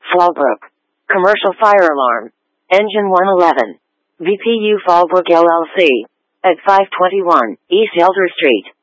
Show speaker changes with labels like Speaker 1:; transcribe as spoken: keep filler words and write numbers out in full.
Speaker 1: Fallbrook. Commercial fire alarm. Engine one eleven. V P U Fallbrook L L C. At five twenty-one East Elder Street.